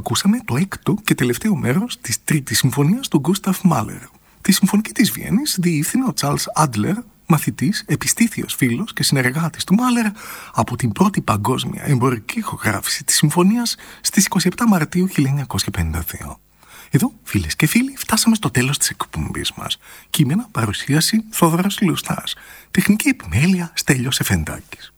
Ακούσαμε το έκτο και τελευταίο μέρος της τρίτης συμφωνίας του Γκούσταφ Μάλερ. Τη συμφωνική της Βιέννης διεύθυνε ο Τσάρλς Άντλερ, μαθητής, επιστήθιος φίλος και συνεργάτης του Μάλερ από την πρώτη παγκόσμια εμπορική ηχογράφηση της συμφωνίας στις 27 Μαρτίου 1952. Εδώ, φίλες και φίλοι, φτάσαμε στο τέλος της εκπομπής μας. Κείμενα, παρουσίαση, Θόδωρας Λιουστάς. Τεχνική επιμέλεια, Στέλιος Εφεντάκης.